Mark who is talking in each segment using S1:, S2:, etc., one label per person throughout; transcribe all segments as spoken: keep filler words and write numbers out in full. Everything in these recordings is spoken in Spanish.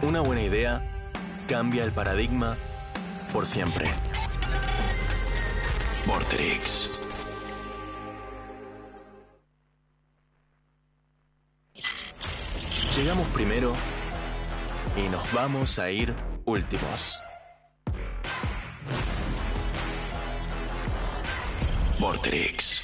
S1: Una buena idea cambia el paradigma por siempre. Vorterix. Llegamos primero y nos vamos a ir últimos. Vorterix.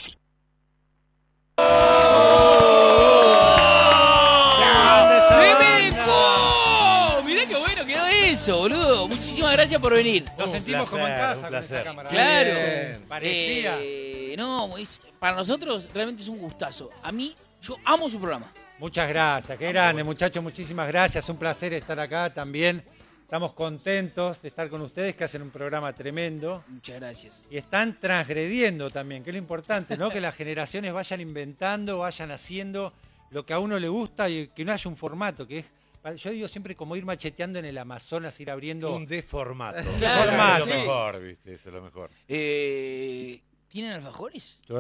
S2: Eso, boludo. Muchísimas gracias por venir.
S3: Nos
S4: un
S3: sentimos
S4: placer,
S3: como en casa
S4: un
S3: con
S4: placer.
S3: esa cámara.
S2: Claro.
S3: Bien. Parecía.
S2: Eh, no, es, para nosotros realmente es un gustazo. A mí, yo amo su programa.
S3: Muchas gracias, qué grande, muchachos, muchísimas gracias. Un placer estar acá también. Estamos contentos de estar con ustedes, que hacen un programa tremendo.
S2: Muchas gracias.
S3: Y están transgrediendo también, que es lo importante, ¿no? Que las generaciones vayan inventando, vayan haciendo lo que a uno le gusta y que no haya un formato, que es... Yo digo siempre como ir macheteando en el Amazonas, ir abriendo...
S4: Un deformato.
S2: Claro,
S4: Formato.
S2: sí.
S4: Es lo mejor, ¿viste? Eso es lo mejor.
S2: Eh, ¿Tienen alfajores?
S3: Sí.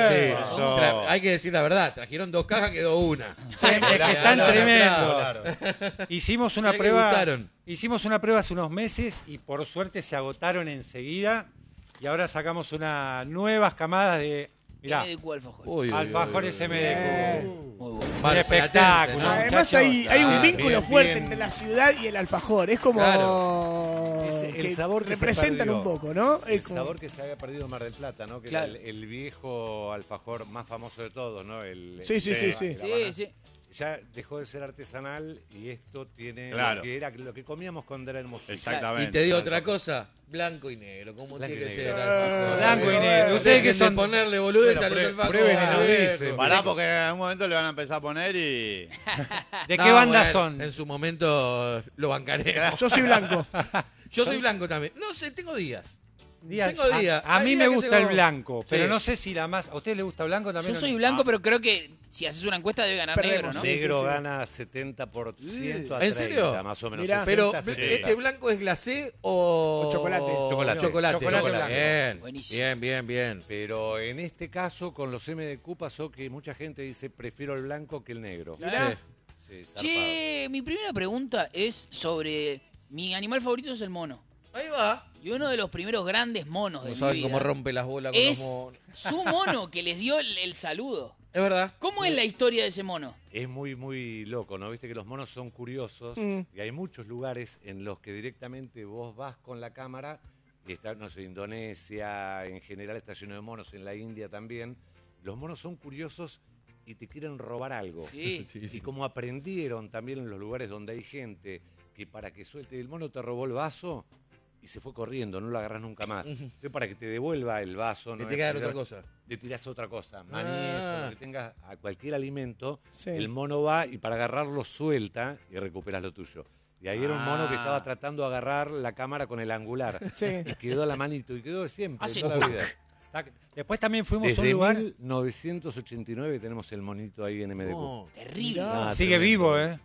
S4: Eso.
S5: Tra- hay que decir la verdad, trajeron dos cajas, quedó una.
S3: Sí, es que están
S5: Claro,
S3: tremendos.
S5: claro.
S3: Hicimos una
S5: Sí, que
S3: prueba.
S5: gustaron.
S3: Hicimos una prueba hace unos meses y por suerte se agotaron enseguida. Y ahora sacamos unas nuevas camadas de. Mirá,
S2: M D Q alfajores.
S5: Uy, uy,
S3: alfajores
S5: uy, uy, uy.
S3: M D Q.
S6: Eh.
S2: Muy bueno.
S3: Un
S5: Vale,
S3: espectáculo.
S5: platense, ¿no?
S6: Además
S3: muchachos.
S6: hay, hay un
S4: Ah,
S6: vínculo
S4: bien,
S6: fuerte
S4: bien.
S6: entre la ciudad y el alfajor. Es como
S5: Claro.
S4: Es el
S6: que
S4: sabor que se
S6: representan
S4: perdió.
S6: un poco, ¿no?
S4: El
S6: Es como-
S4: sabor que se había perdido en Mar del Plata, ¿no? Que
S2: Claro.
S4: era el, el viejo alfajor más famoso de todos, ¿no? El,
S6: Sí, sí,
S4: el-
S6: sí, sí.
S4: la Habana.
S2: Sí, sí.
S4: Ya dejó de ser artesanal y esto tiene
S7: Claro.
S4: lo que era lo que comíamos cuando era hermoso.
S7: Exactamente.
S5: Y te digo otra cosa, blanco y negro, ¿cómo
S4: Blanco
S5: tiene
S4: y
S5: que
S4: negro.
S5: ser? alfajor?
S3: Blanco y
S5: Eh,
S3: negro. Ustedes que
S5: dejen de
S3: son.
S5: ponerle boludez
S4: Bueno,
S5: a los
S4: prue-
S5: alfajores.
S4: prueben y nos
S5: viejo.
S4: dicen.
S7: Pará, porque en algún momento le van a empezar a poner y.
S3: ¿De
S5: No,
S3: qué banda
S5: bueno,
S3: son?
S5: En su momento lo bancaremos.
S6: Yo soy blanco.
S5: Yo soy blanco también. No sé, tengo días.
S3: Días-
S5: tengo días.
S3: A, a
S5: Hay
S3: mí
S5: días
S3: me
S5: que
S3: gusta
S5: tengo-
S3: el blanco, pero
S5: Sí.
S3: no sé si la más. ¿A usted le gusta blanco también?
S2: Yo
S3: o
S2: soy
S3: no?
S2: blanco,
S7: Ah.
S2: pero creo que si haces una encuesta debe ganar
S6: Perdemos,
S2: negro, ¿no?
S6: sí.
S4: Negro gana setenta por ciento a
S5: ¿En
S4: treinta,
S5: serio?
S4: más o menos.
S6: Mirá.
S5: Pero,
S4: sesenta, setenta.
S5: ¿este blanco es glacé o...?
S6: O chocolate.
S4: Chocolate.
S5: Chocolate.
S3: Chocolate blanco.
S5: Bien,
S2: Buenísimo.
S5: bien, bien, bien.
S4: Pero en este caso, con los M D Q pasó que mucha gente dice prefiero el blanco que el negro.
S2: Mirá.
S4: Sí, zarpado.
S2: Che, mi primera pregunta es sobre... Mi animal favorito es el mono.
S5: Ahí va.
S2: Y uno de los primeros grandes monos de
S5: No
S2: mi
S5: saben
S2: vida
S5: cómo rompe las bolas con
S2: es
S5: los monos.
S2: su mono que les dio el, el saludo.
S5: Es verdad.
S2: ¿Cómo es la historia de ese mono?
S4: Es muy, muy loco, ¿no? Viste que los monos son curiosos
S6: Mm.
S4: y hay muchos lugares en los que directamente vos vas con la cámara y está, no sé, Indonesia, en general está lleno de monos, en la India también. Los monos son curiosos y te quieren robar algo.
S2: Sí.
S5: Sí, sí.
S4: Y como aprendieron también en los lugares donde hay gente que para que suelte el mono te robó el vaso y se fue corriendo, no lo agarrás nunca más. Entonces para que te devuelva el vaso,
S5: Le
S4: no
S5: te
S4: es
S5: queda
S4: para
S5: otra
S4: hacer-
S5: cosa.
S4: le tirás otra cosa, maní,
S5: Ah.
S4: eso, lo que tengas a cualquier alimento,
S6: Sí.
S4: el mono va y para agarrarlo suelta y recuperas lo tuyo. Y ahí era un mono que
S7: Ah.
S4: estaba tratando de agarrar la cámara con el angular.
S6: Sí.
S4: Y quedó la manito y quedó siempre,
S2: Hace
S4: toda la vida.
S3: Tac. Después también fuimos a un
S4: Desde
S3: lugar.
S4: mil novecientos ochenta y nueve tenemos el monito ahí en M D Q.
S5: No.
S2: Terrible.
S4: Ah,
S3: Sigue
S4: tremendo.
S3: vivo, ¿eh?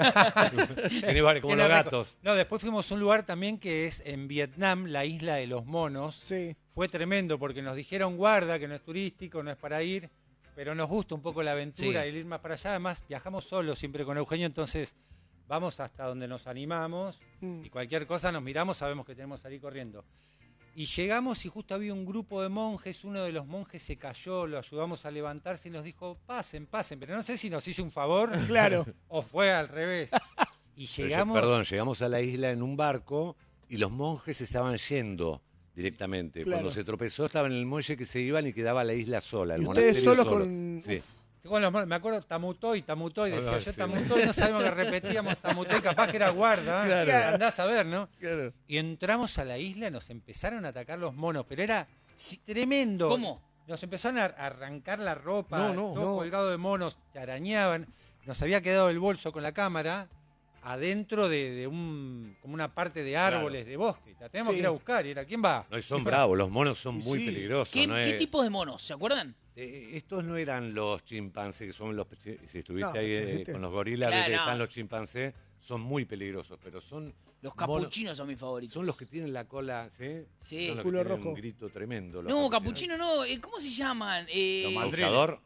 S4: Tiene varios- como
S3: Tiene
S4: los
S3: récord.
S4: gatos.
S3: No, después fuimos a un lugar también que es en Vietnam, la isla de los monos.
S6: Sí.
S3: Fue tremendo porque nos dijeron guarda, que no es turístico, no es para ir, pero nos gusta un poco la aventura
S5: Sí.
S3: y el ir más para allá. Además, viajamos solos siempre con Eugenio, entonces vamos hasta donde nos animamos
S6: Mm.
S3: y cualquier cosa nos miramos, sabemos que tenemos que salir corriendo. Y llegamos y justo había un grupo de monjes, uno de los monjes se cayó, lo ayudamos a levantarse y nos dijo, pasen, pasen, pero no sé si nos hizo un favor
S6: Claro.
S3: o fue al revés. Y
S4: Pero
S3: llegamos...
S4: lle- Perdón, llegamos a la isla en un barco y los monjes estaban yendo directamente.
S6: Claro.
S4: Cuando se tropezó estaba en el muelle que se iban y quedaba la isla sola, el
S6: Y ustedes
S4: monasterio
S6: solos
S4: solo.
S6: con-
S4: Sí.
S3: Bueno, me acuerdo Tamutoy, Tamutoy, decía
S4: Ah,
S3: yo
S4: sí.
S3: Tamutoy, no sabíamos que repetíamos Tamutoy, capaz que era guarda, ¿eh?
S6: Claro.
S3: Andás a ver, ¿no?
S5: Claro.
S3: Y entramos a la isla, nos empezaron a atacar los monos, pero era sí, tremendo.
S2: ¿Cómo?
S3: Nos empezaron a arrancar la ropa,
S5: No, no,
S3: todo
S6: no.
S3: colgado de monos, te arañaban. Nos había quedado el bolso con la cámara adentro de, de un, como una parte de árboles, de bosque. La tenemos
S6: Sí.
S3: que ir a buscar. Y era, ¿quién va?
S4: No, y son bravos, los monos son
S6: Y
S4: muy
S6: sí.
S4: peligrosos.
S2: ¿Qué,
S4: ¿no?
S2: qué
S4: Eh,
S2: tipos de monos? ¿Se acuerdan?
S4: eh, estos no eran los chimpancés, que son los... Si estuviste
S6: No,
S4: ahí eh,
S6: existe.
S4: con los gorilas,
S2: Claro,
S4: ves que
S2: no.
S4: están los chimpancés, son muy peligrosos, pero son...
S2: Los
S4: monos-
S2: capuchinos son mis favoritos.
S4: Son los que tienen la cola, ¿sí?
S2: Sí.
S4: Son los que
S6: Culo
S4: tienen
S6: rojo.
S4: un grito tremendo. los
S2: No, capuchino no. eh, ¿Cómo se llaman? Eh,
S4: Los
S7: mandriles.
S4: Abusador.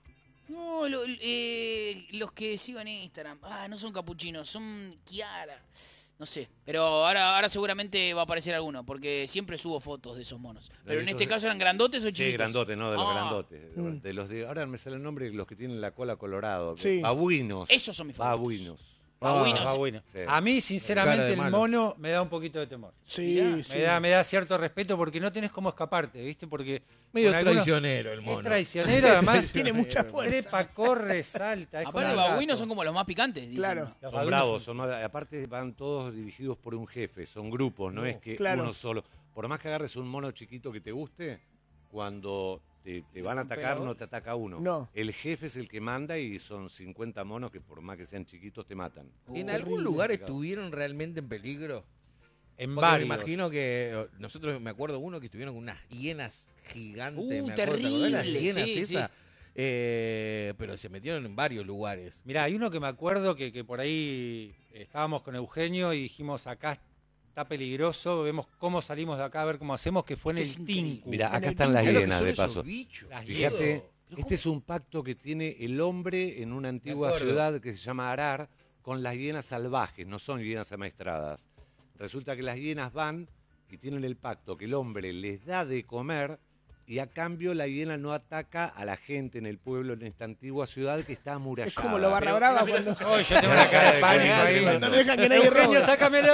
S2: No, lo- eh, los que sigo en Instagram. Ah, no son capuchinos, son Kiara. No sé, pero ahora, ahora seguramente va a aparecer alguno, porque siempre subo fotos de esos monos. Pero en este caso eran grandotes o chiquitos.
S4: Sí, grandotes, no, de los
S2: Ah,
S4: grandotes.
S6: Mm.
S4: De los de, ahora me sale el nombre de los que tienen la cola colorado.
S6: Sí.
S4: Babuinos.
S2: Esos son mis favoritos.
S4: Babuinos.
S2: Babuinos.
S3: Ah, bueno.
S4: Sí.
S3: A mí,
S5: Cara
S3: sinceramente,
S5: de
S3: el
S5: malo.
S3: mono me da un poquito de temor.
S6: Sí,
S2: Mirá,
S6: sí.
S3: Me da, me da cierto respeto porque no tenés cómo escaparte, ¿viste? Porque
S5: Medio
S3: con algunos-
S5: traicionero el mono.
S3: Es traicionero, además.
S6: Tiene mucha fuerza.
S3: Trepa, corre, salta. Es como
S2: Aparte,
S3: un
S2: los babuinos
S3: gato.
S2: son como los más picantes, dicen.
S6: Claro.
S3: Los
S4: Son
S3: babuinos
S4: bravos, son más- aparte van todos dirigidos por un jefe, son grupos, no, es que
S6: claro.
S4: uno solo. Por más que agarres un mono chiquito que te guste, cuando te, te van a atacar no te ataca uno.
S6: No.
S4: El jefe es el que manda y son cincuenta monos que por más que sean chiquitos te matan.
S5: ¿En
S2: Uh,
S5: algún
S6: horrible.
S5: lugar estuvieron realmente en peligro?
S3: En
S5: Porque me
S3: varios.
S5: imagino que eh, nosotros, me acuerdo uno que estuvieron con unas hienas gigantes.
S2: Uh,
S5: me acuerdo, ¿te acordás de las
S2: terrible,
S5: hienas
S2: sí,
S5: esas? Eh, pero se metieron en varios lugares.
S3: Mirá, hay uno que me acuerdo que, que por ahí estábamos con Eugenio y dijimos, acá está peligroso, vemos cómo salimos de acá, a ver cómo hacemos, que fue en
S2: Esto es
S3: el
S2: increíble.
S3: Tinku.
S4: Mira,
S6: En
S4: acá
S6: el
S4: están las
S5: Mirá lo que
S4: hienas
S5: son
S4: de
S5: esos
S4: paso.
S5: bichos.
S3: Las
S4: Fíjate,
S3: hienas.
S4: este es un pacto que tiene el hombre en una antigua
S5: acuerdo.
S4: ciudad que se llama Arar con las hienas salvajes, no son hienas amaestradas. Resulta que las hienas van y tienen el pacto que el hombre les da de comer y a cambio la hiena no ataca a la gente en el pueblo, en esta antigua ciudad que está amurallada.
S6: Es como lo barra brava cuando,
S3: Oh, yo tengo una cara de pánico ahí.
S6: cuando no dejan que nadie
S3: Eugenio,
S6: robe.
S3: sácamelo.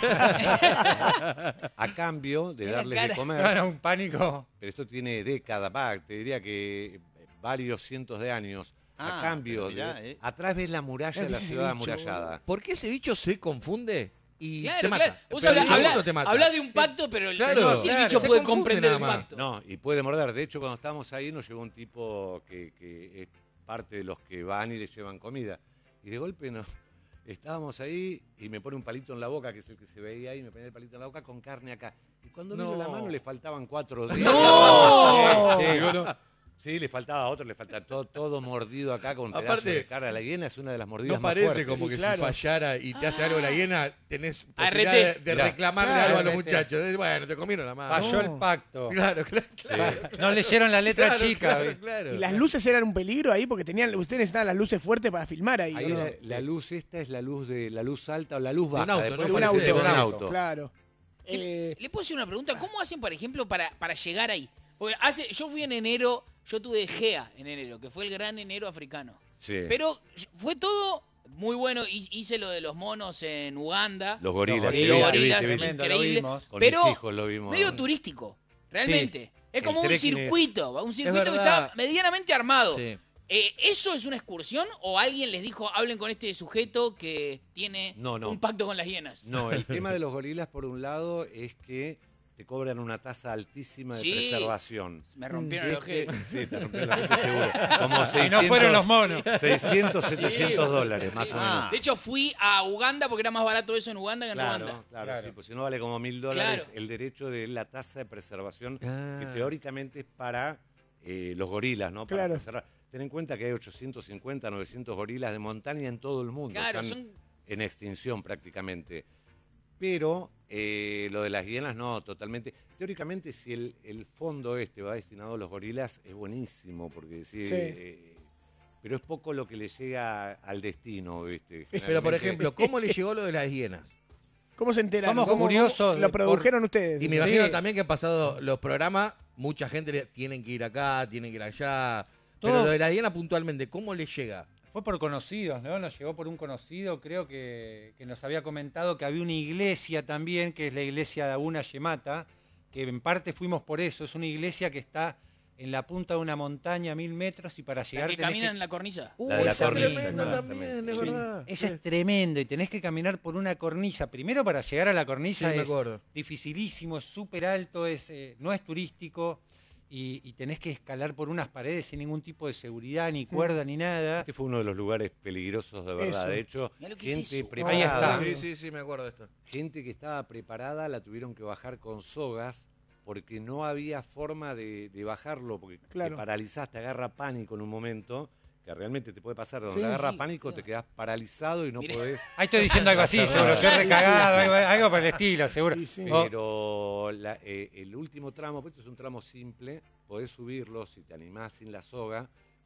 S4: A cambio de
S2: Mira la
S4: darles de
S2: cara.
S4: comer,
S3: Era un pánico.
S4: pero esto tiene décadas, va, te diría que varios cientos de años.
S7: Ah,
S4: a cambio,
S7: pero mirá,
S4: de-
S7: eh.
S4: atrás ves la muralla de la
S6: Ese
S4: ciudad
S6: bicho,
S4: amurallada.
S5: ¿Por qué ese bicho se confunde y
S2: Claro,
S5: te mata?
S2: claro. Vos
S5: Pero
S2: habla,
S5: seguro
S2: habla-
S5: te mata.
S2: habla de un pacto, pero el-
S5: Claro,
S2: no sé si el
S5: claro,
S2: bicho
S5: se
S2: puede
S5: confunde
S2: comprender
S5: nada
S2: el
S5: más.
S2: pacto.
S4: No, y puede morder. De hecho, cuando estábamos ahí nos llegó un tipo que, que es parte de los que van y le llevan comida. Y de golpe no, estábamos ahí y me pone un palito en la boca, que es el que se veía ahí, me pone el palito en la boca con carne acá. Y cuando miro
S5: No.
S4: la mano le faltaban cuatro dedos.
S2: ¡No!
S4: Sí, bueno, sí, le faltaba otro, le faltaba todo, todo mordido acá con pedazos
S5: Aparte,
S4: de cara. La hiena es una de las mordidas
S5: No
S4: más
S5: parece
S4: fuertes.
S5: como que
S6: Claro.
S5: si fallara y te hace algo la hiena, tenés
S2: Ah,
S5: posibilidad de,
S2: rete.
S5: de
S4: Mirá.
S5: reclamarle
S6: Claro,
S5: algo a los
S3: rete.
S5: muchachos. De- Bueno, te comieron la mano.
S3: Falló
S6: No.
S3: el pacto.
S5: Claro, claro.
S4: Sí.
S3: No leyeron la letra
S5: Claro,
S3: chica.
S5: claro,
S3: ¿viste?
S5: claro.
S6: Y las luces eran un peligro ahí porque tenían, ustedes necesitaban las luces fuertes para filmar ahí.
S4: Ahí
S6: ¿o no?
S4: la, la luz esta es la luz de la luz alta o la luz
S5: un
S4: baja.
S5: auto,
S4: después
S5: ¿no?
S6: De un
S4: parece
S6: auto,
S4: de un
S3: claro.
S4: auto.
S6: Claro.
S2: ¿Le,
S6: Eh,
S2: le puedo hacer una pregunta? ¿Cómo hacen, por ejemplo, para, para llegar ahí? Porque hace, yo fui en enero, yo tuve GEA en enero, que fue el gran enero africano.
S4: Sí.
S2: Pero fue todo muy bueno. Hi- Hice lo de los monos en Uganda.
S4: Los gorilas.
S3: Los
S4: que
S2: Los
S4: vi-
S3: gorilas,
S4: que vi-
S2: gorilas,
S4: que vi-
S3: tremendo, lo
S2: increíble.
S3: vimos.
S4: Con
S2: Pero
S4: mis hijos lo vimos.
S2: medio turístico, realmente. Es
S4: El
S2: como un
S4: trekking es-
S2: circuito, un circuito que
S5: verdad.
S2: está medianamente armado.
S5: Sí.
S2: Eh, ¿Eso es una excursión o alguien les dijo, hablen con este sujeto que tiene
S4: No, no.
S2: un pacto con las hienas?
S4: No, el tema de los gorilas, por un lado, es que te cobran una tasa altísima de
S2: Sí.
S4: preservación.
S2: Me rompieron
S4: Y
S2: el
S4: es que-
S2: ojete.
S4: sí, te rompieron el ojete seguro. Como
S3: Y no
S4: seiscientos,
S3: fueron los monos.
S4: seiscientos, setecientos
S2: Sí.
S4: dólares, más o
S7: Ah.
S4: menos.
S2: De hecho, fui a Uganda porque era más barato eso en Uganda que en
S4: Claro,
S2: Ruanda.
S4: claro,
S3: Claro.
S4: sí, pues si no vale como mil dólares
S2: Claro.
S4: el derecho de la tasa de preservación,
S5: Ah.
S4: que teóricamente es para eh, los gorilas, ¿no? Para
S6: Claro.
S4: preservar. Ten en cuenta que hay ochocientos cincuenta, novecientos gorilas de montaña en todo el mundo.
S2: Claro,
S4: Están
S2: son...
S4: en extinción prácticamente. Pero eh, lo de las hienas no, totalmente. Teóricamente, si el, el fondo este va destinado a los gorilas, es buenísimo, porque sí,
S6: Sí.
S4: eh, pero es poco lo que le llega al destino, ¿viste?
S5: Pero, por
S4: Generalmente-
S5: ejemplo, ¿cómo le llegó lo de las hienas?
S6: ¿Cómo se enteraron?
S3: Somos
S6: ¿Cómo-
S3: curiosos
S6: Lo
S3: de-
S6: produjeron ustedes.
S5: Y me
S3: Sí.
S5: imagino también que han pasado los programas, mucha gente le- tienen que ir acá, tienen que ir allá. Pero
S3: Todo-
S5: lo de la hiena puntualmente, ¿cómo le llega?
S3: Fue por conocidos, ¿no? Nos llegó por un conocido, creo que, que nos había comentado que había una iglesia también, que es la iglesia de Abuna Yemata, que en parte fuimos por eso. Es una iglesia que está en la punta de una montaña a mil metros y para
S2: ¿La
S3: llegar
S2: que
S3: tenés
S2: caminan
S3: que-
S2: en la cornisa?
S5: Uh,
S4: La de la
S5: esa es
S4: cornisa,
S5: tremenda
S4: exactamente.
S5: también, es
S3: Sí.
S5: verdad.
S3: Esa
S5: Sí.
S3: es tremenda y tenés que caminar por una cornisa. Primero para llegar a la
S5: Sí,
S3: cornisa
S5: me
S3: es
S5: acuerdo.
S3: dificilísimo, es súper alto, es, eh, no es turístico y, y tenés que escalar por unas paredes sin ningún tipo de seguridad, ni cuerda, ni nada.
S4: Este fue uno de los lugares peligrosos de verdad.
S6: Eso.
S4: De hecho,
S2: Mirá lo que es
S4: gente
S2: eso.
S4: preparada,
S3: Ahí está.
S5: Sí, sí, sí, me acuerdo de esto.
S4: gente que estaba preparada la tuvieron que bajar con sogas porque no había forma de, de bajarlo, porque
S6: Claro.
S4: te paralizás, te agarra pánico en un momento, que realmente te puede pasar, donde
S6: Sí.
S4: te agarra
S2: Sí,
S4: pánico
S2: claro.
S4: te quedás paralizado y no
S2: Mirá.
S4: podés.
S3: Ahí estoy diciendo algo así,
S4: Hacer
S3: seguro.
S4: nada.
S3: Yo he recagado, algo, algo por el estilo, seguro.
S6: Sí, sí.
S3: Oh,
S4: Pero la- eh, el último tramo, pues esto es un tramo simple, podés subirlo si te animás sin la soga.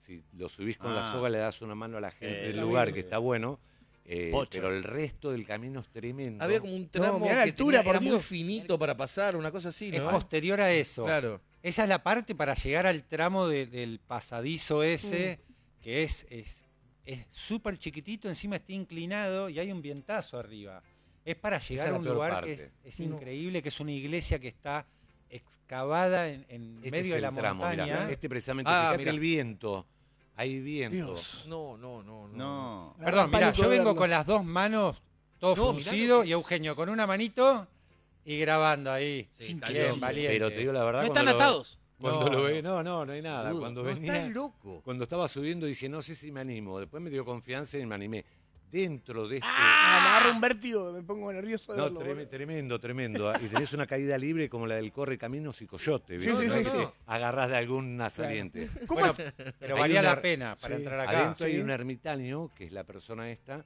S4: si lo subís con
S7: Ah.
S4: la soga le das una mano a la gente
S7: Eh,
S4: del
S7: está
S4: lugar,
S6: bien.
S4: que está bueno. eh,
S7: Pocho.
S4: pero el resto del camino es tremendo.
S5: Había como un tramo
S6: mirá la
S5: que
S6: altura,
S5: tenía-
S6: por
S5: era muy
S6: Dios.
S5: finito para pasar, una cosa así,
S3: Es
S5: ¿no?
S3: posterior a eso.
S5: Claro.
S3: Esa es la parte para llegar al tramo de- del pasadizo ese, que es es es súper chiquitito, encima está inclinado y hay un vientazo arriba. Es para llegar
S4: es
S3: a
S4: la
S3: un
S4: peor
S3: lugar que es,
S4: parte.
S3: es
S6: No.
S3: increíble, que es una iglesia que está excavada en, en
S4: Este
S3: medio
S4: es
S3: de
S4: el
S3: la
S4: tramo, mirá.
S3: montaña.
S4: Este precisamente,
S5: Ah,
S4: fíjate
S5: mirá.
S4: el viento. Hay viento.
S6: Dios.
S5: No, no, no, no.
S7: No.
S3: Perdón,
S6: Me da
S3: mira,
S6: pánico
S3: yo vengo
S6: verlo.
S3: con las dos manos todo
S5: No, mirá
S3: fruncido
S5: lo que
S3: y
S5: es.
S3: Eugenio con una manito y grabando ahí.
S5: Sí, está
S3: Bien,
S5: loco.
S3: valiente.
S4: Pero te digo la verdad,
S2: No
S4: cuando
S2: están
S4: lo-
S2: atados.
S4: Cuando
S3: No,
S4: lo
S3: no.
S4: ve, no, no, no hay nada.
S5: Boludo,
S4: Cuando
S5: no,
S4: venía,
S5: estás loco.
S4: cuando estaba subiendo dije, no sé si me animo. Después me dio confianza y me animé. Dentro de este...
S6: Ah, me agarra un vértigo, me pongo nervioso de
S4: No,
S6: verlo,
S4: trem-
S6: boludo.
S4: tremendo, tremendo. Y tenés una caída libre como la del Corre Caminos y Coyote.
S6: Sí,
S4: ¿viste?
S6: sí,
S4: No
S6: sí,
S4: es que
S6: sí.
S4: te agarrás de alguna saliente.
S6: ¿Cómo
S3: Bueno,
S6: hace-
S3: pero
S4: Hay
S3: valía
S4: una-
S3: la pena para
S6: Sí.
S3: entrar acá.
S4: Adentro hay
S6: sí.
S4: un ermitaño, que es la persona esta,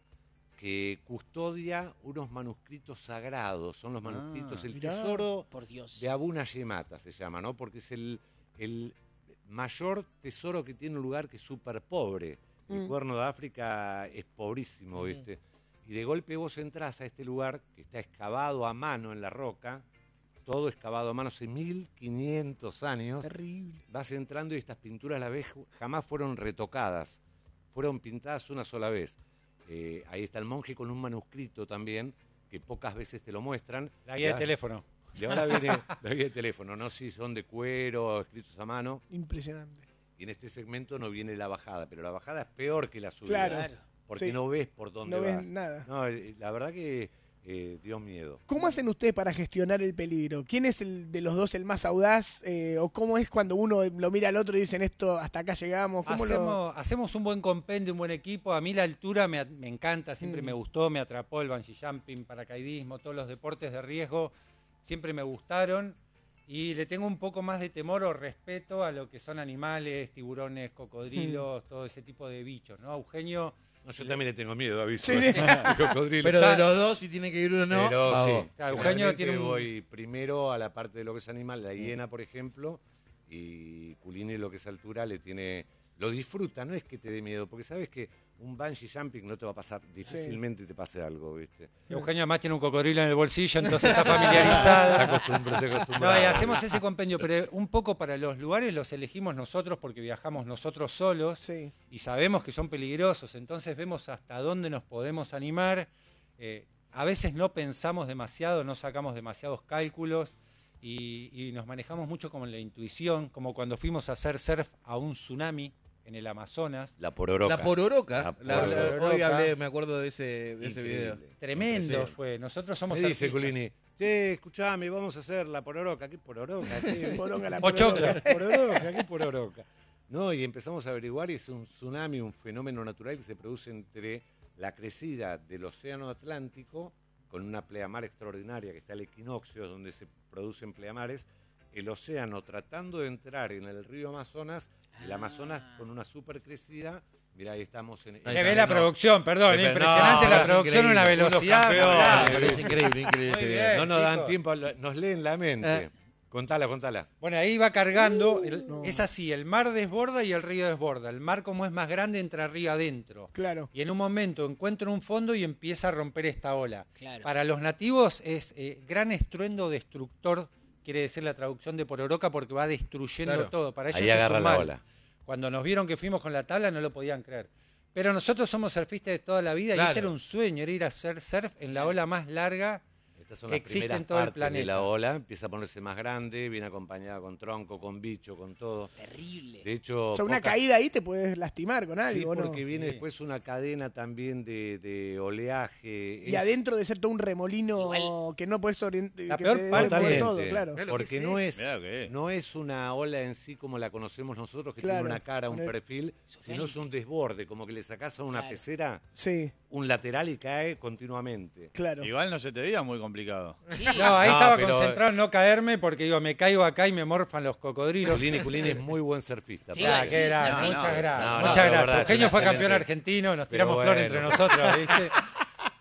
S4: que custodia unos manuscritos sagrados. Son los manuscritos,
S7: Ah,
S4: el
S6: mirá.
S4: tesoro
S2: Por Dios.
S4: de Abuna Yemata se llama, ¿no? Porque es el, el mayor tesoro que tiene un lugar que es súper pobre. El
S6: Mm.
S4: Cuerno de África es pobrísimo, ¿viste? Y de golpe vos entrás a este lugar que está excavado a mano en la roca, todo excavado a mano hace mil quinientos años.
S6: Terrible.
S4: Vas entrando y estas pinturas las ves, jamás fueron retocadas, fueron pintadas una sola vez. Eh, ahí está el monje con un manuscrito también, que pocas veces te lo muestran.
S3: La guía de
S4: Ya-
S3: teléfono.
S4: Y ahora viene la guía de teléfono, no sé si son de cuero o escritos a mano.
S6: Impresionante.
S4: Y en este segmento no viene la bajada, pero la bajada es peor que la subida.
S6: Claro.
S4: Porque
S6: Sí.
S4: no ves por dónde
S6: No
S4: vas.
S6: ves nada.
S4: No, eh, la verdad que eh, dio miedo.
S6: ¿Cómo hacen ustedes para gestionar el peligro? ¿Quién es el de los dos el más audaz? Eh, ¿O cómo es cuando uno lo mira al otro y dicen esto, hasta acá llegamos? ¿Cómo lo...
S3: Hacemos, hacemos un buen compendio, un buen equipo. A mí la altura me, me encanta, siempre
S6: Mm.
S3: me gustó, me atrapó el bungee jumping, paracaidismo, todos los deportes de riesgo, siempre me gustaron. Y le tengo un poco más de temor o respeto a lo que son animales, tiburones, cocodrilos, todo ese tipo de bichos, ¿no? Eugenio...
S4: No, yo también le tengo miedo, aviso.
S6: Sí, sí.
S4: El cocodrilo.
S5: Pero de los dos, si tiene que ir uno, no.
S4: Pero
S5: va
S4: sí,
S5: vos.
S3: Claro, Eugenio
S4: generalmente
S3: tiene un-
S4: voy primero a la parte de lo que es animal, la hiena, por ejemplo, y Culini lo que es altura le tiene... Lo disfruta, no es que te dé miedo, porque sabes que un bungee jumping no te va a pasar, difícilmente te pase algo, ¿viste?
S3: Eugenio además tiene un cocodrilo en el bolsillo, entonces está familiarizado.
S4: Te acostumbras, te
S3: No,
S4: acostumbras.
S3: y hacemos ese compendio, pero un poco para los lugares los elegimos nosotros porque viajamos nosotros solos
S6: Sí.
S3: y sabemos que son peligrosos, entonces vemos hasta dónde nos podemos animar. Eh, a veces no pensamos demasiado, no sacamos demasiados cálculos y, y nos manejamos mucho como en la intuición, como cuando fuimos a hacer surf a un tsunami en el Amazonas.
S4: La pororoca.
S5: La pororoca.
S4: La
S5: La- la-
S3: pororoca.
S5: hoy hablé, me acuerdo de ese, de ese
S4: Increíble.
S5: video.
S3: Tremendo
S4: Sí.
S3: fue, nosotros somos
S4: Me dice
S3: surfistas.
S4: Culini, che, escuchame, vamos a hacer la pororoca. ¿Qué pororoca? ¿Qué
S6: Poronga la
S3: Pochoclo.
S4: pororoca? ¿Qué pororoca? No, y empezamos a averiguar y es un tsunami, un fenómeno natural que se produce entre la crecida del océano Atlántico, con una pleamar extraordinaria que está el equinoccio, donde se producen pleamares, el océano tratando de entrar en el río Amazonas, el Amazonas con una super crecida. Mirá, ahí estamos en...
S5: Ahí
S3: Que
S5: está,
S3: ve la
S5: no.
S3: producción, perdón,
S4: Pero
S3: impresionante
S4: no,
S3: la
S4: es
S3: producción, una
S4: increíble.
S3: velocidad.
S4: Unos campeones.
S3: brava.
S5: Me parece increíble, increíble
S3: Muy
S5: este
S3: bien.
S5: video.
S4: No nos dan
S3: chicos.
S4: tiempo, lo- nos leen la mente.
S5: Eh.
S4: Contala, contala.
S3: Bueno, ahí va cargando, el-
S6: No.
S3: es así, el mar desborda y el río desborda. El mar como es más grande entra río adentro.
S6: Claro.
S3: Y en un momento encuentra un fondo y empieza a romper esta ola.
S2: Claro.
S3: Para los nativos es eh, gran estruendo destructor, quiere decir la traducción de pororoca, porque va destruyendo
S5: Claro.
S3: todo. Para ellos
S4: Ahí
S3: es
S4: agarra
S3: un
S4: la
S3: mal.
S4: ola.
S3: Cuando nos vieron que fuimos con la tabla no lo podían creer. Pero nosotros somos surfistas de toda la vida y
S5: Claro.
S3: este era un sueño, era ir a hacer surf en la ola más larga.
S4: Estas son
S3: que
S4: las
S3: existe
S4: primeras
S3: en todo el
S4: partes de
S3: planeta.
S4: la ola, empieza a ponerse más grande, viene acompañada con tronco, con bicho, con todo.
S2: Terrible.
S4: De hecho,
S6: O sea, una
S4: pocas-
S6: caída ahí te puedes lastimar con algo,
S4: Sí,
S6: ¿o ¿no?
S4: porque viene
S3: Sí.
S4: después una cadena también de, de oleaje.
S6: Y
S4: Es-
S6: adentro de ser todo un remolino
S2: Igual-
S6: que no puedes orientar.
S3: La peor parte
S6: de
S4: Totalmente,
S6: todo, claro.
S5: Mirá lo
S4: porque
S5: que es
S4: no es,
S7: Mirá lo que es.
S4: no es una ola en sí como la conocemos nosotros, que
S6: Claro,
S4: tiene una cara, un
S6: con el-
S4: perfil, sino es un desborde, como que le sacás a una
S2: Claro.
S4: pecera
S6: Sí,
S4: un lateral y cae continuamente.
S6: claro.
S7: Igual no se te veía muy complicado.
S2: Sí.
S3: No, ahí
S4: No,
S3: estaba
S4: pero-
S3: concentrado en no caerme porque digo, me caigo acá y me morfan los cocodrilos.
S4: Culini, Culini es muy buen surfista.
S2: Sí,
S4: pero-
S3: Ah,
S2: sí,
S3: qué grande,
S2: no,
S3: muchas
S2: no,
S3: gracias.
S4: no, no,
S3: muchas
S4: pero
S3: gracias.
S4: verdad, es
S3: Eugenio
S4: una
S3: fue campeón
S4: excelente-
S3: argentino, nos
S4: Pero
S3: tiramos flores
S4: bueno.
S3: entre nosotros, ¿viste?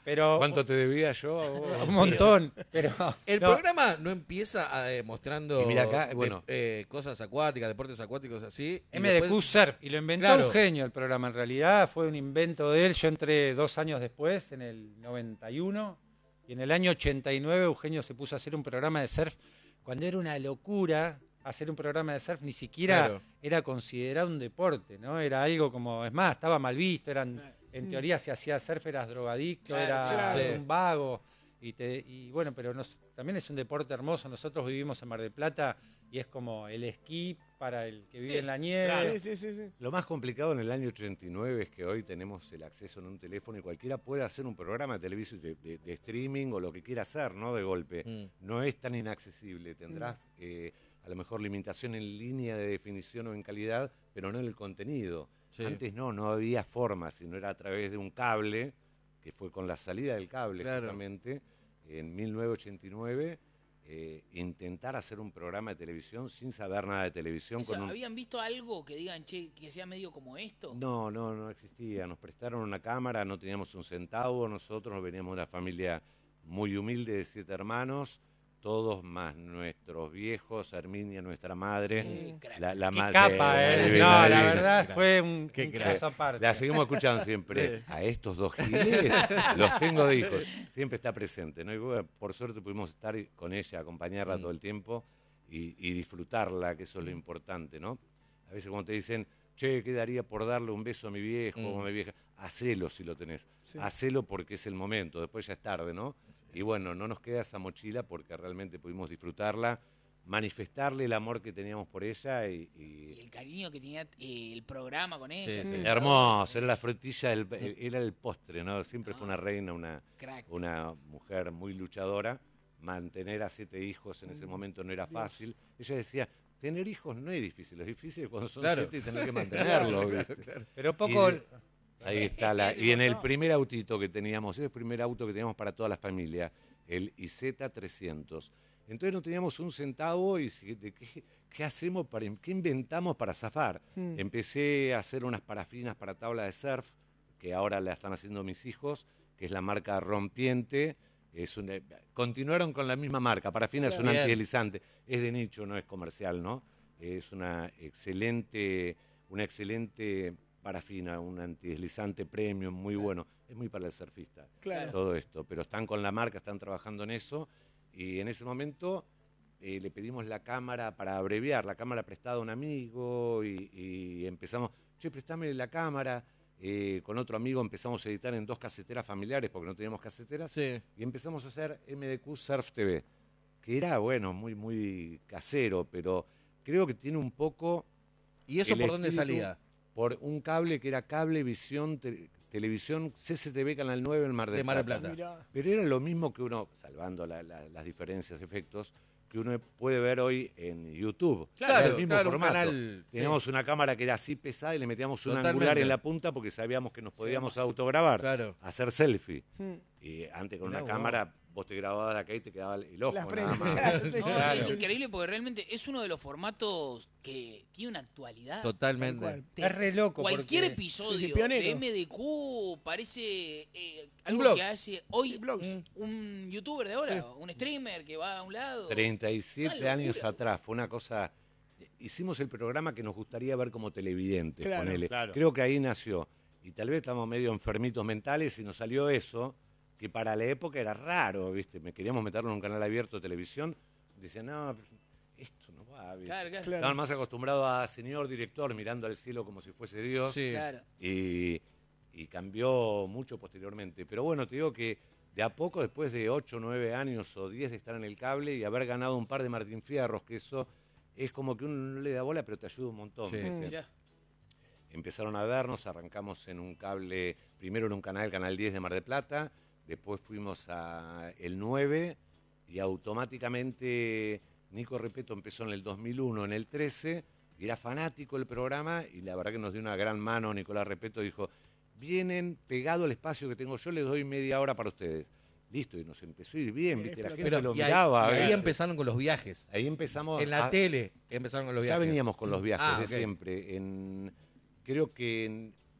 S3: Pero
S4: ¿Cuánto te debía yo? a vos?
S3: un montón. Pero
S5: El
S3: no,
S5: programa no empieza eh, mostrando
S4: Y mira acá,
S5: de-
S4: bueno.
S5: eh, cosas acuáticas, deportes acuáticos así. y
S3: M D Q
S5: después-
S3: Surf, y lo inventó
S5: Claro.
S3: Eugenio el programa, en realidad fue un invento de él. Yo entré dos años después, en el noventa y uno, y en el año ochenta y nueve Eugenio se puso a hacer un programa de surf, cuando era una locura hacer un programa de surf, ni siquiera
S5: Claro.
S3: era considerado un deporte, ¿no? Era algo como, es más, estaba mal visto, eran, en
S6: Mm.
S3: teoría si hacía surf eras drogadicto,
S2: Claro,
S3: era
S6: claro.
S3: un vago, y, te, y bueno, pero nos, también es un deporte hermoso. Nosotros vivimos en Mar del Plata y es como el esquí para el que vive
S2: Sí,
S3: en la nieve.
S2: claro.
S6: Sí, sí, sí, sí.
S4: Lo más complicado en el año ochenta y nueve es que hoy tenemos el acceso en un teléfono y cualquiera puede hacer un programa de televisión, de, de- de streaming o lo que quiera hacer, ¿no? De golpe.
S5: Mm.
S4: No es tan inaccesible. Tendrás eh, a lo mejor limitación en línea de definición o en calidad, pero no en el contenido.
S5: Sí.
S4: Antes no, no había forma, sino era a través de un cable, que fue con la salida del cable
S5: Claro.
S4: justamente, en mil novecientos ochenta y nueve, eh, intentar hacer un programa de televisión sin saber nada de televisión.
S2: Eso,
S4: con un...
S2: ¿Habían visto algo que digan, che, que sea medio como esto?
S4: No, no, no existía. Nos prestaron una cámara, no teníamos un centavo. Nosotros veníamos de una familia muy humilde de siete hermanos, todos más nuestros viejos, Herminia, nuestra madre.
S2: Sí, crack.
S4: La, la
S3: Qué
S4: madre-
S3: capa, ¿eh?
S4: divina,
S3: No, la
S4: divina.
S3: verdad fue un,
S5: Qué
S3: un
S5: crack.
S3: caso aparte.
S4: La seguimos escuchando siempre. A estos dos giles los tengo de hijos. Siempre está presente, ¿no? Y bueno, por suerte pudimos estar con ella, acompañarla
S5: Mm.
S4: todo el tiempo y, y disfrutarla, que eso es lo importante, ¿no? A veces cuando te dicen, che, ¿qué daría por darle un beso a mi viejo o a mi vieja? Hacelo si lo tenés.
S6: Sí.
S4: Hacelo porque es el momento, después ya es tarde, ¿no? Y bueno, no nos queda esa mochila porque realmente pudimos disfrutarla, manifestarle el amor que teníamos por ella y- y
S2: Y el cariño que tenía eh, el programa con ella.
S5: Sí,
S2: todo.
S5: sí.
S4: hermoso, era la frutilla, del, el- era el postre, ¿no? Siempre fue una reina, una,
S2: Crack.
S4: una mujer muy luchadora. Mantener a siete hijos en ese momento no era fácil. Ella decía, tener hijos no es difícil, es difícil cuando son
S5: Claro.
S4: siete y tener que mantenerlos. ¿viste?
S3: Pero poco...
S4: Y de- Ahí está. La,
S2: Ese
S4: y en el
S2: montón.
S4: primer autito que teníamos, el primer auto que teníamos para toda la familia, el I Z trescientos. Entonces no teníamos un centavo y si- de qué, qué hacemos, para, qué inventamos para zafar.
S6: Mm.
S4: Empecé a hacer unas parafinas para tabla de surf, que ahora la están haciendo mis hijos, que es la marca Rompiente. Es una- continuaron con la misma marca. Parafina es un
S5: Bien.
S4: antideslizante. Es de nicho, no es comercial, ¿no? Es una excelente, una excelente parafina, un antideslizante premium, muy bueno. Es muy para el surfista.
S6: Claro.
S4: Todo esto. Pero están con la marca, están trabajando en eso. Y en ese momento eh, le pedimos la cámara para abreviar, la cámara prestada a un amigo y, y empezamos, che, préstame la cámara. Eh, con otro amigo empezamos a editar en dos caseteras familiares porque no teníamos caseteras
S5: Sí.
S4: y empezamos a hacer M D Q Surf T V, que era, bueno, muy, muy casero, pero creo que tiene un poco
S5: ¿Y eso
S4: el
S5: por dónde
S4: espíritu
S5: salía?
S4: por un cable que era cable, visión, te- televisión, C C T V Canal nueve en Mar del
S5: De Mar del
S4: Plata.
S5: Plata.
S6: Mirá.
S4: Pero era lo mismo que uno, salvando la- la- las diferencias, efectos, que uno puede ver hoy en YouTube.
S5: Claro,
S4: Era el mismo
S5: claro, un
S4: formato.
S5: canal, sí.
S4: Teníamos una cámara que era así pesada y le metíamos un
S5: Totalmente.
S4: angular en la punta porque sabíamos que nos podíamos autograbar,
S5: Claro.
S4: hacer selfie.
S6: Mm.
S4: Y antes con
S3: Mirá
S4: una
S3: vos.
S4: cámara, vos te grababas de acá y te quedaba el ojo
S6: La
S4: nada
S6: frente.
S4: más.
S6: Sí,
S2: No,
S3: Claro.
S2: Es increíble porque realmente es uno de los formatos que tiene una actualidad.
S5: Totalmente.
S6: Tal cual.
S2: Te-
S3: Es re loco
S2: Cualquier
S3: porque-
S2: episodio
S6: Sí, sí, pionero.
S2: de M D Q parece eh, algo
S5: blog.
S2: que hace hoy
S6: Sí, blogs.
S2: un youtuber de ahora, un streamer que va a un lado.
S4: treinta y siete
S2: Una
S4: años
S2: locura.
S4: atrás, fue una cosa... Hicimos el programa que nos gustaría ver como televidentes,
S6: Claro,
S4: ponele.
S7: claro.
S4: Creo que ahí nació. Y tal vez estamos medio enfermitos mentales y nos salió eso, que para la época era raro, ¿viste? Me queríamos meterlo en un canal abierto de televisión. Decían, no, pero esto no va, ¿viste?
S2: Claro, claro.
S6: Claro.
S4: Estaban más acostumbrados a señor director mirando al cielo como si fuese Dios.
S5: Sí.
S2: Claro.
S4: Y, y cambió mucho posteriormente. Pero bueno, te digo que de a poco, después de ocho, nueve años o diez de estar en el cable y haber ganado un par de Martín Fierros, que eso es como que uno no le da bola, pero te ayuda un montón.
S5: Sí.
S4: ¿viste?
S2: Mirá.
S4: Empezaron a vernos, arrancamos en un cable, primero en un canal, Canal diez de Mar del Plata, después fuimos a el nueve y automáticamente Nico Repeto empezó en el dos mil uno, en el trece, y era fanático del programa y la verdad que nos dio una gran mano. Nicolás Repeto dijo, vienen pegado al espacio que tengo yo, les doy media hora para ustedes. Listo, y nos empezó a ir bien, ¿viste? La gente
S5: Pero,
S4: lo
S5: y ahí,
S4: miraba.
S5: y ahí
S4: ¿viste?
S5: empezaron con los viajes.
S4: Ahí empezamos
S5: En la
S4: a-
S5: tele empezaron con los
S4: ya
S5: viajes.
S4: veníamos con los viajes
S5: Ah,
S4: de
S5: ok.
S4: siempre. En, creo que en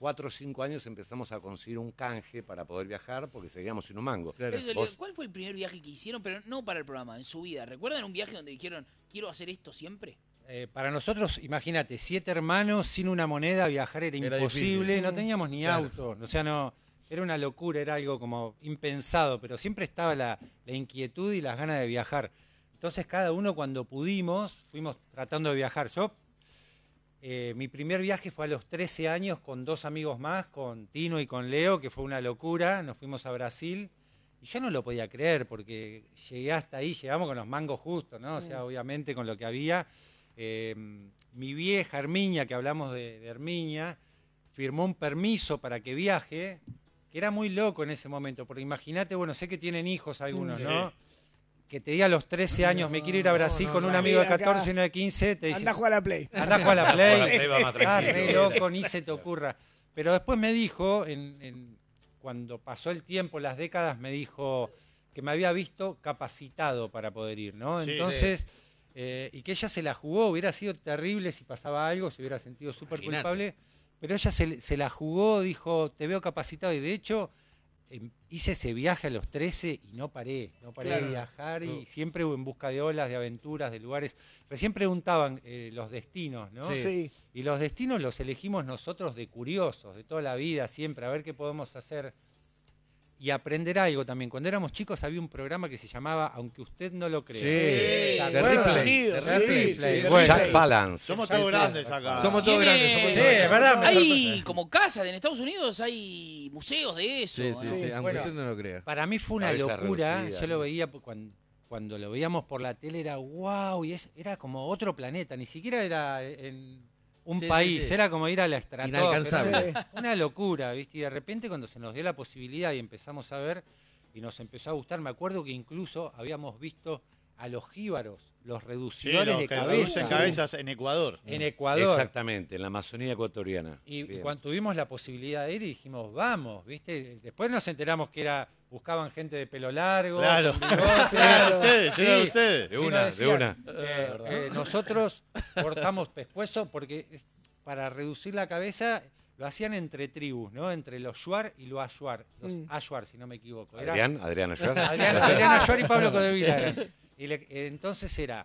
S4: cuatro o cinco años empezamos a conseguir un canje para poder viajar porque seguíamos sin un mango.
S5: Claro.
S2: Eso,
S4: Vos-
S2: ¿cuál fue el primer viaje que hicieron? Pero no para el programa, en su vida. ¿Recuerdan un viaje donde dijeron, quiero hacer esto siempre?
S3: Eh, para nosotros, imagínate, siete hermanos sin una moneda, viajar era,
S5: Era
S3: imposible,
S5: difícil.
S3: no teníamos ni
S5: Claro.
S3: auto, o sea, no, era una locura, era algo como impensado, pero siempre estaba la, la inquietud y las ganas de viajar. Entonces cada uno cuando pudimos, fuimos tratando de viajar. Yo, eh, mi primer viaje fue a los trece años con dos amigos más, con Tino y con Leo, que fue una locura, nos fuimos a Brasil. Y yo no lo podía creer porque llegué hasta ahí, llegamos con los mangos justos, ¿no? O sea, obviamente con lo que había. Eh, mi vieja Herminia, que hablamos de, de Herminia, firmó un permiso para que viaje, que era muy loco en ese momento, porque imagínate, bueno, sé que tienen hijos algunos, ¿no?
S7: Sí.
S3: Que te diga a los trece años, me quiero ir a Brasil
S6: no,
S3: con
S6: no,
S3: un
S6: no.
S3: amigo de
S6: Salí de acá.
S3: catorce y uno de quince, te dice,
S6: Anda a jugar a la Play.
S3: andá a jugar a la
S4: Jugar a la
S3: Play,
S4: Play va más
S3: ah, re
S4: tranquilo.
S3: loco, ni se te ocurra. Pero después me dijo, en, en- cuando pasó el tiempo, las décadas, me dijo que me había visto capacitado para poder ir, ¿no?
S7: Sí,
S3: Entonces, eh, y que ella se la jugó, hubiera sido terrible si pasaba algo, se hubiera sentido súper
S5: Imaginate.
S3: culpable, pero ella se, se la jugó, dijo, te veo capacitado, y de hecho em, hice ese viaje a los trece y no paré, no paré
S6: Claro.
S3: de viajar y
S5: No.
S3: siempre en busca de olas, de aventuras, de lugares. Recién preguntaban eh, los destinos, ¿no?
S5: Sí.
S6: Sí.
S3: Y los destinos los elegimos nosotros de curiosos, de toda la vida, siempre, a ver qué podemos hacer y aprender algo también. Cuando éramos chicos había un programa que se llamaba Aunque usted no lo crea.
S5: Sí,
S3: ¿Se
S5: de
S3: acuerdan?
S5: Ripley.
S6: De
S5: de
S6: Ripley,
S5: Ripley.
S6: sí,
S3: Bueno.
S6: de
S4: Jack
S6: Ripley.
S4: Palance.
S7: Somos todos grandes acá.
S5: Somos todos
S2: Tiene-
S5: grandes. Somos
S3: Sí,
S5: todos
S3: es
S5: grandes.
S3: verdad. me
S2: Hay
S3: sorprende.
S2: como casas, en Estados Unidos hay museos de eso.
S5: Sí, sí,
S2: ¿no?
S5: sí, aunque
S3: Bueno.
S5: usted no lo crea.
S3: Para mí fue una
S4: Cabeza
S3: locura.
S4: reducida,
S3: Yo lo
S4: sí.
S3: veía por- cuando, cuando lo veíamos por la tele, era wow, y es- era como otro planeta. Ni siquiera era en un
S5: Sí, sí,
S3: país,
S5: sí.
S3: era como ir a la estratosfera.
S5: Inalcanzable.
S6: Sí.
S3: Una locura, ¿viste? Y de repente cuando se nos dio la posibilidad y empezamos a ver y nos empezó a gustar, me acuerdo que incluso habíamos visto a los jíbaros, los
S7: Sí,
S3: reducidores
S7: los
S3: de
S7: que
S3: cabeza
S7: reducen cabezas en Ecuador.
S3: en Ecuador.
S4: Exactamente, en la Amazonía ecuatoriana.
S3: Y, y
S4: Bien.
S3: cuando tuvimos la posibilidad de ir, dijimos, vamos, ¿viste? Después nos enteramos que era buscaban gente de pelo largo.
S7: Claro.
S3: con bigote.
S7: Eran ustedes,
S3: Sí.
S7: eran ustedes.
S4: De
S3: Sí,
S4: una,
S3: nos
S4: de
S3: decían,
S4: una.
S3: eh, eh, nosotros cortamos pescuezo porque es- para reducir la cabeza lo hacían entre tribus, ¿no? Entre los Shuar y los Ayuar. Los
S6: Mm.
S3: Ayuar, si no me equivoco. Era-
S4: Adrián, Adrián Ayer.
S3: Adrián, Adrián Ayuar y Pablo Codevila eran. Y le- eh, entonces era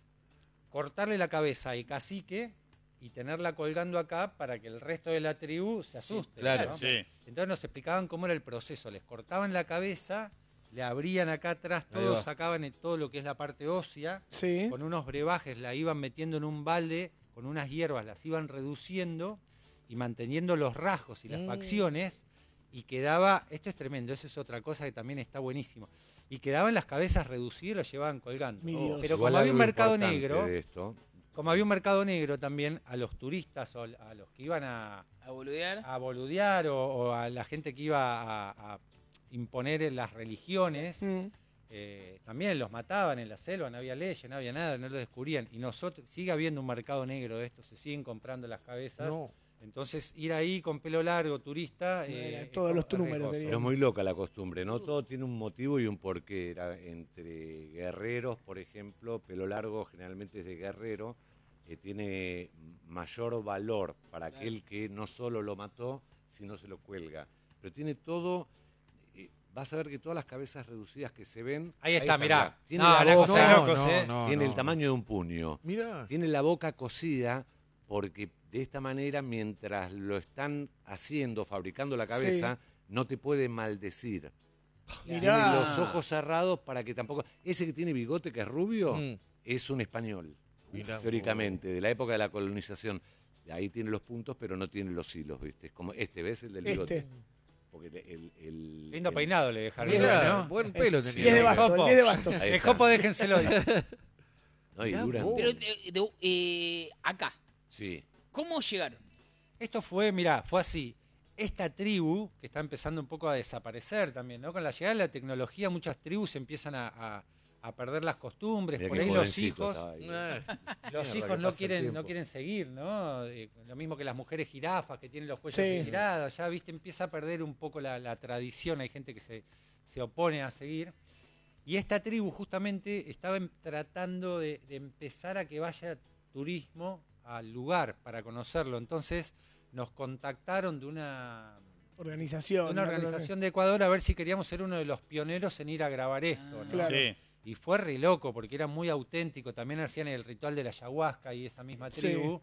S3: cortarle la cabeza al cacique y tenerla colgando acá para que el resto de la tribu se asuste.
S5: claro.
S3: ¿no?
S7: Sí.
S3: Entonces nos explicaban cómo era el proceso. Les cortaban la cabeza, le abrían acá atrás
S5: Ahí
S3: todo,
S5: va.
S3: sacaban eh, todo lo que es la parte ósea,
S6: Sí.
S3: con unos brebajes la iban metiendo en un balde, con unas hierbas las iban reduciendo y manteniendo los rasgos y las
S5: Mm.
S3: facciones, y quedaba, esto es tremendo, eso es otra cosa que también está buenísimo, y quedaban las cabezas reducidas y las llevaban colgando.
S6: Mi Dios.
S3: Pero
S4: Igual
S3: como había un
S4: algo
S3: mercado
S4: importante
S3: negro,
S4: de esto,
S3: como había un mercado negro también, a los turistas o a los que iban a,
S2: A boludear.
S3: a boludear o, o a la gente que iba a, a imponer las religiones,
S6: Mm.
S3: eh, también los mataban en la selva, no había leyes, no había nada, no lo descubrían. Y nosotros, sigue habiendo un mercado negro de esto, se siguen comprando las cabezas.
S5: No.
S3: Entonces, ir ahí con pelo largo, turista.
S6: Era
S3: eh,
S6: todos
S3: es
S6: los
S3: como- es
S6: números
S3: riesgoso.
S6: tenían.
S4: pero es muy loca la costumbre, ¿no? Todo tiene un motivo y un porqué. Era entre guerreros, por ejemplo, pelo largo generalmente es de guerrero, que tiene mayor valor para aquel que no solo lo mató, sino se lo cuelga. Pero tiene todo, eh, vas a ver que todas las cabezas reducidas que se ven...
S3: Ahí está, mirá.
S4: Tiene
S3: No,
S4: la
S3: una
S4: boca,
S3: cosa de locos, ¿eh?
S4: tiene el tamaño de un puño.
S5: Mira.
S4: Tiene la boca cosida porque de esta manera, mientras lo están haciendo, fabricando la cabeza, no te puede maldecir.
S6: Mirá.
S4: Tiene los ojos cerrados para que tampoco... Ese que tiene bigote, que es rubio,
S5: Mm.
S4: es un español,
S5: Mirá.
S4: teóricamente, de la época de la colonización. Ahí tiene los puntos, pero no tiene los hilos, ¿viste? Es como este, ¿ves? El del bigote.
S6: Este.
S4: Porque el, el- el-
S3: Lindo
S4: el-
S3: peinado le dejaron.
S5: Mira,
S3: ¿no?
S5: buen pelo
S6: Y es
S5: tenía.
S6: de basto,
S3: Jopo.
S6: y es de basto.
S4: Ahí
S3: El
S4: está.
S3: jopo déjenselo.
S4: No, y
S5: Mirá
S4: duran-
S5: vos.
S2: Pero eh, de- eh, acá,
S4: Sí.
S2: ¿cómo llegaron?
S3: Esto fue, mirá, fue así. Esta tribu, que está empezando un poco a desaparecer también, ¿no? Con la llegada de la tecnología, muchas tribus empiezan a, a- a perder las costumbres.
S4: Mirá
S3: Por
S4: qué
S3: ahí los
S4: jovencito
S3: hijos,
S4: estaba ahí.
S5: Eh,
S3: los
S4: Mierda,
S3: hijos
S4: que
S3: no
S4: pasa el
S3: quieren, no
S4: tiempo.
S3: quieren seguir, ¿no? Eh, lo mismo que las mujeres jirafas que tienen los cuellos
S6: Sí.
S3: girados, ya viste, empieza a perder un poco la, la tradición, hay gente que se, se opone a seguir. Y esta tribu justamente estaba em- tratando de, de empezar a que vaya turismo al lugar para conocerlo. Entonces nos contactaron de una,
S6: Organización.
S3: de una
S6: una cosa
S3: organización de Ecuador a ver si queríamos ser uno de los pioneros en ir a grabar esto.
S2: Ah,
S3: ¿no?
S6: claro.
S7: Sí.
S3: Y fue re loco porque era muy auténtico. También hacían el ritual de la ayahuasca y esa misma tribu.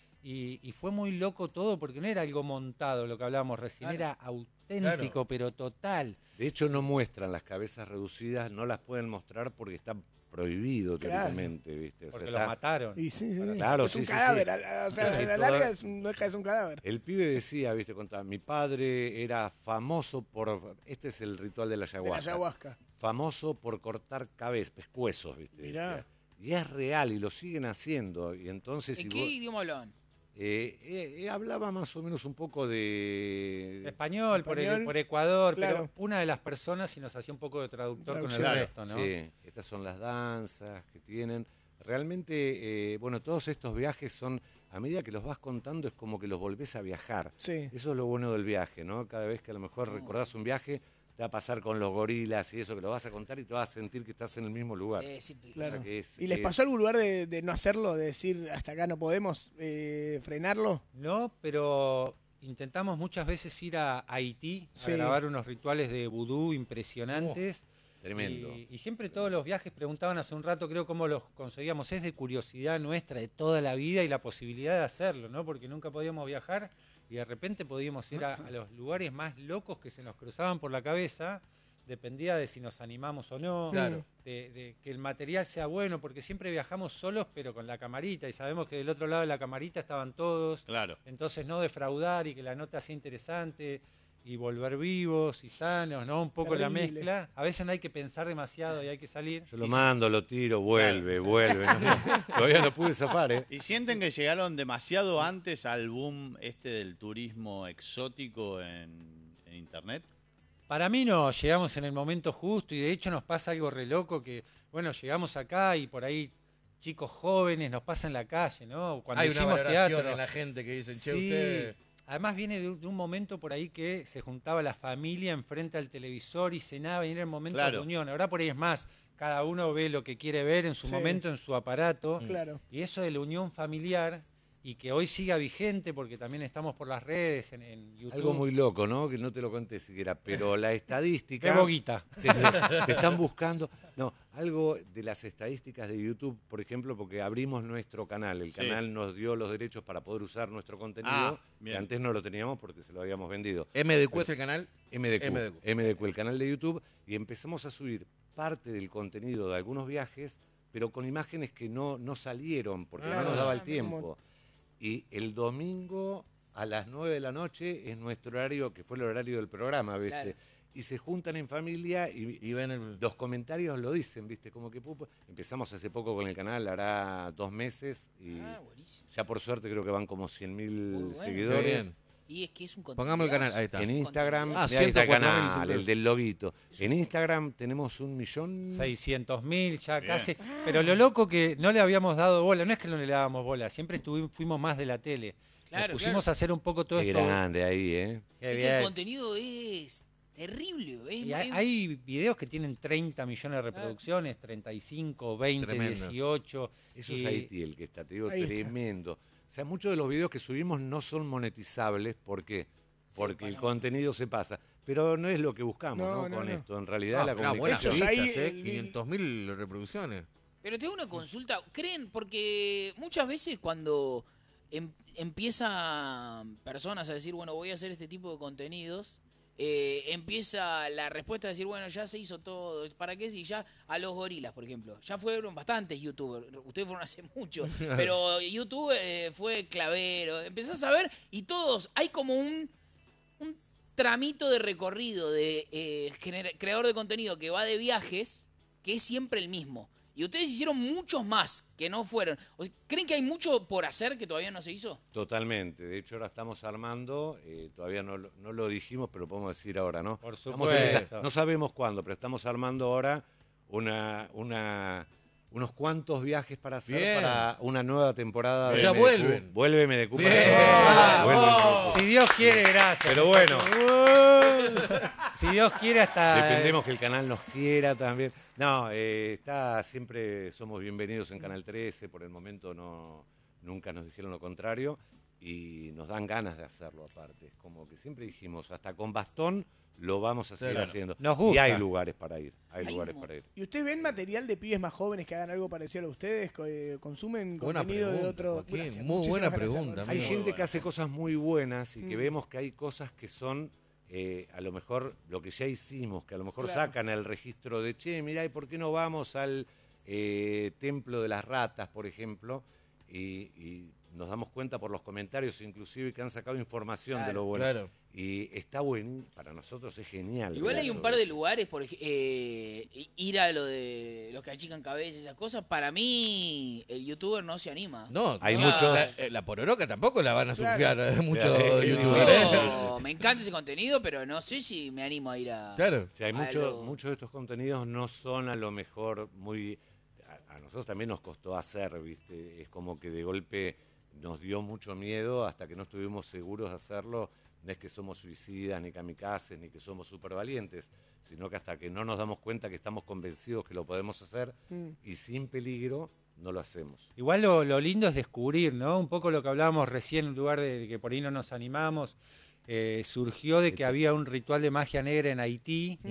S3: Y, y fue muy loco todo porque no era algo montado lo que hablábamos recién,
S2: Claro.
S3: era auténtico,
S5: Claro.
S3: pero total.
S4: De hecho, no muestran las cabezas reducidas, no las pueden mostrar porque está prohibido
S6: Claro.
S4: teóricamente, ¿viste? O sea,
S3: Porque
S4: está-
S3: los mataron.
S6: Y sí, sí, sí.
S4: Claro,
S6: es un
S4: sí, sí,
S6: cadáver.
S4: sí.
S6: a la- O sea,
S4: Sí,
S6: a la
S4: toda-
S6: larga es un- no es que es un cadáver.
S4: El pibe decía, ¿viste? Contaba, mi padre era famoso por, este es el ritual de la
S6: De la
S4: ayahuasca,
S6: ayahuasca.
S4: famoso por cortar cabezas, pescuezos, ¿viste?
S6: Mirá.
S4: Decía. Y es real y lo siguen haciendo. Y entonces, si
S2: ¿En qué
S4: vos-
S2: idioma hablaban?
S4: eh, eh, eh, hablaba más o menos un poco de...
S3: Español, por, el-
S6: Español,
S3: por Ecuador,
S6: claro.
S3: pero una de las personas y nos hacía un poco de traductor con el
S6: Traducción.
S3: resto, ¿no?
S4: Sí, estas son las danzas que tienen. Realmente, eh, bueno, todos estos viajes son, a medida que los vas contando, es como que los volvés a viajar.
S6: Sí.
S4: Eso es lo bueno del viaje, ¿no? Cada vez que a lo mejor recordás un viaje, te va a pasar con los gorilas y eso, que lo vas a contar y te vas a sentir que estás en el mismo lugar.
S2: Sí, sí,
S6: Claro.
S4: O sea que es-
S6: ¿Y les
S4: es-
S6: pasó algún lugar de, de no hacerlo? De decir, hasta acá no podemos eh, frenarlo.
S3: No, pero intentamos muchas veces ir a Haití
S6: Sí.
S3: a grabar unos rituales de vudú impresionantes.
S4: Tremendo.
S3: Y, y siempre todos los viajes preguntaban hace un rato, creo, cómo los conseguíamos. Es de curiosidad nuestra de toda la vida y la posibilidad de hacerlo, ¿no? Porque nunca podíamos viajar y de repente podíamos ir a, a los lugares más locos que se nos cruzaban por la cabeza. Dependía de si nos animamos o no,
S5: Claro.
S3: de, de que el material sea bueno, porque siempre viajamos solos, pero con la camarita, y sabemos que del otro lado de la camarita estaban todos.
S7: Claro.
S3: Entonces no defraudar y que la nota sea interesante y volver vivos y sanos, ¿no? Un poco la
S6: Terrible.
S3: mezcla. A veces no hay que pensar demasiado y hay que salir.
S4: Yo lo mando, lo tiro, vuelve, vuelve. ¿no? Todavía no pude zafar, ¿eh?
S7: ¿Y sienten que llegaron demasiado antes al boom este del turismo exótico en, en internet?
S3: Para mí no, llegamos en el momento justo y de hecho nos pasa algo re loco que, bueno, llegamos acá y por ahí chicos jóvenes nos pasa en la calle, ¿no? Cuando
S5: Hay una
S3: hicimos
S5: valoración
S3: teatro.
S5: en la gente que dicen, che,
S3: Sí.
S5: usted...
S3: Además viene de un, de un momento por ahí que se juntaba la familia enfrente al televisor y cenaba y era el momento
S7: Claro.
S3: de unión. Ahora por ahí es más, cada uno ve lo que quiere ver en su
S6: Sí.
S3: momento, en su aparato.
S6: Claro.
S3: Y eso de la unión familiar y que hoy siga vigente porque también estamos por las redes, en, en YouTube.
S4: Algo muy loco, ¿no? Que no te lo conté siquiera, pero la estadística...
S3: De boguita.
S4: Te, te están buscando. No, algo de las estadísticas de YouTube, por ejemplo, porque abrimos nuestro canal. El
S7: Sí.
S4: canal nos dio los derechos para poder usar nuestro contenido,
S7: Ah,
S4: que
S7: bien.
S4: antes no lo teníamos porque se lo habíamos vendido.
S5: M D Q es el canal.
S4: M D Q,
S5: M D Q.
S4: M D Q, el canal de YouTube, y empezamos a subir parte del contenido de algunos viajes, pero con imágenes que no, no salieron porque
S5: Ah,
S4: no nos daba el
S6: como-
S4: tiempo. Y el domingo a las nueve de la noche es nuestro horario, que fue el horario del programa, ¿viste?
S2: Claro.
S4: Y se juntan en familia y,
S5: Y ven el...
S4: los comentarios lo dicen, ¿viste? Como que pupo. Empezamos hace poco con el canal, hará dos meses y
S2: Ah, buenísimo.
S4: ya por suerte creo que van como cien
S2: Muy
S4: mil
S2: bueno.
S4: seguidores.
S5: Qué bien.
S2: Y es que es un contenido.
S5: Pongamos el canal, ahí está.
S4: En Instagram,
S5: Ah,
S4: mirá, ahí está el
S5: ciento cuatro mil
S4: canal,
S5: seguidores.
S4: el del loguito. En Instagram tenemos un millón.
S3: seiscientos mil ya
S7: Bien.
S3: casi. Pero lo loco que no le habíamos dado bola, no es que no le dábamos bola, siempre estuvimos, fuimos más de la tele.
S2: Claro,
S3: Nos pusimos
S2: claro.
S3: a hacer un poco todo
S4: Qué
S3: esto.
S4: grande ahí, ¿eh?
S3: Qué
S2: Es que
S3: bien.
S2: el contenido es terrible. Es,
S3: Y hay,
S2: es-
S3: hay videos que tienen treinta millones de reproducciones, treinta y cinco, veinte,
S5: Tremendo.
S3: dieciocho.
S4: Eso
S3: y-
S4: es Haití el que está, te digo,
S6: Ahí está.
S4: tremendo. O sea, muchos de los videos que subimos no son monetizables. ¿Por qué? Porque el
S2: pasa.
S4: contenido se pasa. Pero no es lo que buscamos,
S6: No,
S4: ¿no?
S6: no,
S4: Con
S6: no.
S4: esto. En realidad
S5: Ah,
S4: la
S5: mirá, buenas
S4: comunicación...
S6: Hechos ahí,
S5: vistas, ¿eh?
S6: el-
S5: quinientos mil reproducciones.
S2: Pero tengo una consulta. ¿Creen? Porque muchas veces cuando em- empiezan personas a decir, bueno, voy a hacer este tipo de contenidos, eh, empieza la respuesta a decir, bueno, ya se hizo todo. ¿Para qué? Si ya a los gorilas, por ejemplo. Ya fueron bastantes youtubers. Ustedes fueron hace mucho. Pero YouTube eh, fue clavero. Empezás a ver y todos, hay como un, un tramito de recorrido de eh, gener- creador de contenido que va de viajes, que es siempre el mismo. Y ustedes hicieron muchos más que no fueron. O sea, ¿creen que hay mucho por hacer que todavía no se hizo?
S4: Totalmente. De hecho, ahora estamos armando, eh, todavía no, lo- no lo dijimos, pero podemos decir ahora, ¿no?
S3: Por
S4: Estamos en esa-
S3: supuesto.
S4: no sabemos cuándo, pero estamos armando ahora una, una, unos cuantos viajes para hacer
S5: Bien.
S4: para una nueva temporada de
S5: Ya
S4: M D Q.
S5: vuelven.
S4: Vuelve M D Q.
S5: Bien.
S4: para- Vuelve
S5: Vamos.
S4: M D Q.
S3: Si Dios quiere, gracias.
S4: Pero bueno.
S3: Si Dios quiere, hasta.
S4: Dependemos que el canal nos quiera también. No, eh, está siempre somos bienvenidos en Canal trece. Por el momento no nunca nos dijeron lo contrario. y nos dan ganas de hacerlo aparte. Es como que siempre dijimos, hasta con bastón lo vamos a seguir
S5: Claro.
S4: haciendo.
S3: Nos
S4: Y
S3: gusta.
S4: hay lugares para ir, hay
S2: Hay
S4: lugares
S2: un-
S4: para ir.
S6: ¿Y ustedes ven material de pibes más jóvenes que hagan algo parecido a ustedes? Co- eh, ¿Consumen
S5: Buena
S6: contenido de
S5: pregunta,
S6: otro?
S5: Joaquín,
S6: Gracias,
S5: muy
S6: muchísimas
S5: buena
S6: gracias,
S5: pregunta,
S6: Rolfo.
S4: Hay
S5: Muy
S4: gente
S7: bueno.
S4: que hace cosas muy buenas y que
S6: Mm.
S4: vemos que hay cosas que son eh, a lo mejor lo que ya hicimos, que a lo mejor
S6: Claro.
S4: sacan el registro de, che, mirá, ¿y por qué no vamos al eh, Templo de las Ratas, por ejemplo? Y, y nos damos cuenta por los comentarios inclusive que han sacado información de
S2: Claro,
S4: lo bueno.
S5: Claro.
S4: Y está bueno, para nosotros es genial.
S2: Igual
S4: ver
S2: hay un
S4: eso.
S2: par de lugares, por ej- eh, ir a lo de los que achican cabezas, esas cosas. Para mí, el youtuber no se anima.
S5: No,
S4: Hay
S5: o sea,
S4: muchos-
S5: La, eh, la pororoca tampoco la van a
S6: Claro.
S5: surfear eh, muchos
S4: Claro.
S5: youtubers. ¿eh?
S2: Yo- me encanta ese contenido, pero no sé si me animo a ir a.
S5: Claro.
S4: Sí, hay
S2: a
S4: mucho-
S2: lo-
S4: muchos de estos contenidos no son a lo mejor muy... A, a nosotros también nos costó hacer, ¿viste? Es como que de golpe nos dio mucho miedo hasta que no estuvimos seguros de hacerlo. No es que somos suicidas, ni kamikazes, ni que somos súper valientes, sino que hasta que no nos damos cuenta que estamos convencidos que lo podemos hacer
S6: Mm.
S4: y sin peligro, no lo hacemos.
S3: Igual lo, lo lindo es descubrir, ¿no? Un poco lo que hablábamos recién, en lugar de, de que por ahí no nos animamos. Eh, surgió de que había un ritual de magia negra en Haití,